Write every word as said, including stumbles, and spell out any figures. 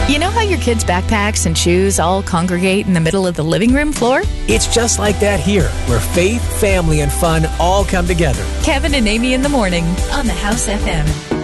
You know how your kids' backpacks and shoes all congregate in the middle of the living room floor? It's just like that here, where faith, family, and fun all come together. Kevin and Amy in the morning on the House F M.